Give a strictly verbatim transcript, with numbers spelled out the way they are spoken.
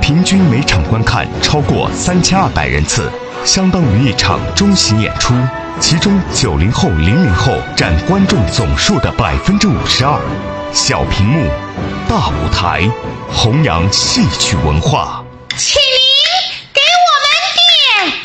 平均每场观看超过三千二百人次，相当于一场中型演出。其中九零后、零零后占观众总数的百分之五十二。小屏幕，大舞台，弘扬戏曲文化。起立！